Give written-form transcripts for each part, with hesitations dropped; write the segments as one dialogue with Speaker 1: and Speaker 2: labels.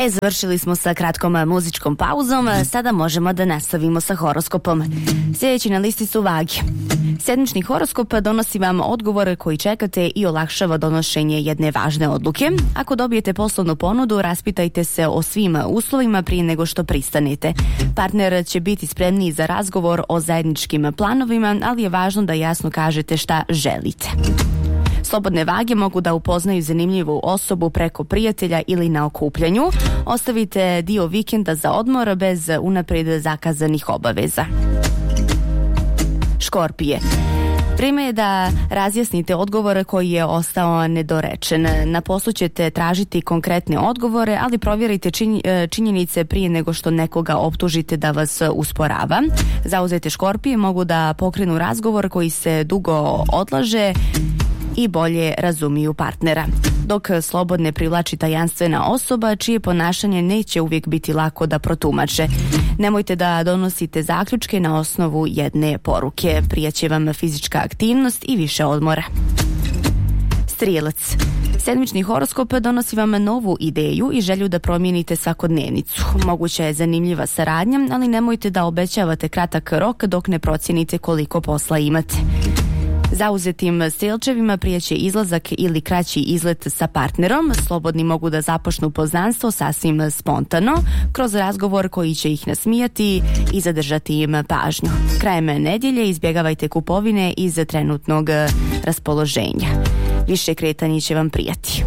Speaker 1: Završili smo sa kratkom muzičkom pauzom, sada možemo da nastavimo sa horoskopom. Sljedeći na listi su vage. Sedmični horoskop donosi vam odgovore koji čekate i olakšava donošenje jedne važne odluke. Ako dobijete poslovnu ponudu, raspitajte se o svim uslovima prije nego što pristanete. Partner će biti spremniji za razgovor o zajedničkim planovima, ali je važno da jasno kažete šta želite. Slobodne vage mogu da upoznaju zanimljivu osobu preko prijatelja ili na okupljanju. Ostavite dio vikenda za odmor bez unaprijed zakazanih obaveza. Škorpije. Vrijeme je da razjasnite odgovor koji je ostao nedorečen. Na poslu ćete tražiti konkretne odgovore, ali provjerite činjenice prije nego što nekoga optužite da vas usporava. Zauzete škorpije mogu da pokrenu razgovor koji se dugo odlaže i bolje razumiju partnera. Dok slobodne privlači tajanstvena osoba čije ponašanje neće uvijek biti lako da protumače. Nemojte da donosite zaključke na osnovu jedne poruke. Prija će vam fizička aktivnost i više odmora. Strijelac. Sedmični horoskop donosi vam novu ideju i želju da promijenite svakodnevnicu. Moguća je zanimljiva saradnja, ali nemojte da obećavate kratak rok dok ne procijenite koliko posla imate. Zauzetim strelčevima prije će izlazak ili kraći izlet sa partnerom. Slobodni mogu da započnu poznanstvo sasvim spontano, kroz razgovor koji će ih nasmijati i zadržati im pažnju. Krajem nedjelje izbjegavajte kupovine iz trenutnog raspoloženja. Više kretanje će vam prijati.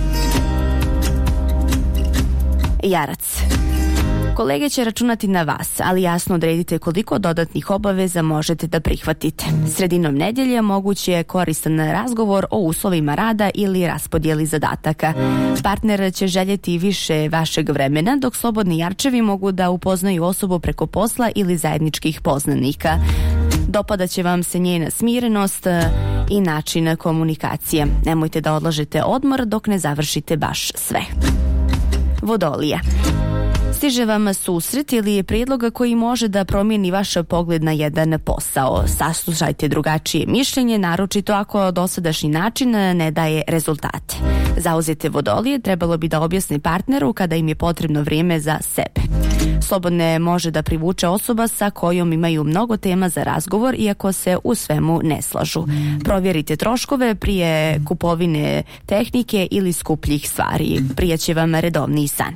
Speaker 1: Jarac. Kolege će računati na vas, ali jasno odredite koliko dodatnih obaveza možete da prihvatite. Sredinom nedjelje moguće je koristan razgovor o uslovima rada ili raspodjeli zadataka. Partner će željeti više vašeg vremena, dok slobodni jarčevi mogu da upoznaju osobu preko posla ili zajedničkih poznanika. Dopadat će vam se njena smirenost i način komunikacije. Nemojte da odlažete odmor dok ne završite baš sve. Vodolija. Stiže vam susret ili prijedlog koji može da promijeni vaš pogled na jedan posao. Saslušajte drugačije mišljenje, naročito ako dosadašnji način ne daje rezultate. Zauzete vodolije trebalo bi da objasni partneru kada im je potrebno vrijeme za sebe. Slobodne može da privuče osoba sa kojom imaju mnogo tema za razgovor, iako se u svemu ne slažu. Provjerite troškove prije kupovine tehnike ili skupljih stvari. Prije će vam redovni san.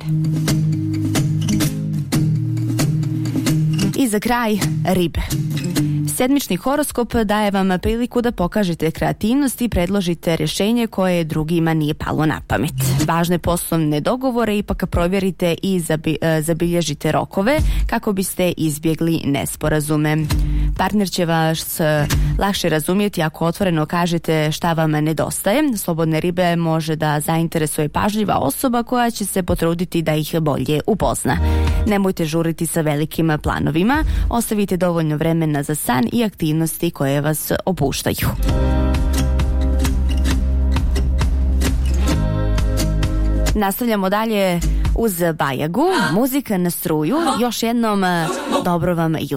Speaker 1: I za kraj, ribe. Sedmični horoskop daje vam priliku da pokažete kreativnost i predložite rješenje koje drugima nije palo na pamet. Važne poslovne dogovore ipak provjerite i zabilježite rokove kako biste izbjegli nesporazume. Partner će vas lakše razumjeti ako otvoreno kažete šta vam nedostaje. Slobodne ribe može da zainteresuje pažljiva osoba koja će se potruditi da ih bolje upozna. Nemojte žuriti sa velikim planovima, ostavite dovoljno vremena za san i aktivnosti koje vas opuštaju. Nastavljamo dalje uz Bajagu, muzika na struju. Još jednom dobro vam jutro.